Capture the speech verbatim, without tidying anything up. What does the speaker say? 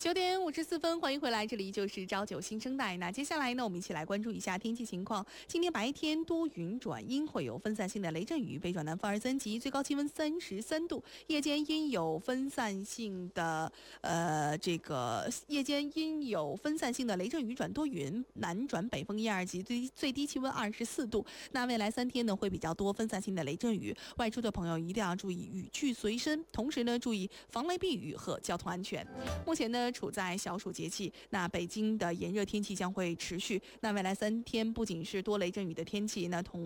九点五十四分，欢迎回来，这里就是朝九新生代。那接下来呢，我们一起来关注一下天气情况。今天白天多云转阴，会有分散性的雷阵雨，北转南风二三级，最高气温三十三度。夜间阴有分散性的呃这个夜间阴有分散性的雷阵雨转多云，南转北风一二级，最最低气温二十四度。那未来三天呢，会比较多分散性的雷阵雨，外出的朋友一定要注意雨具随身，同时呢，注意防雷避雨和交通安全。目前呢，处在小暑节气，那北京的炎热天气将会持续。那未来三天不仅是多雷阵雨的天气，那同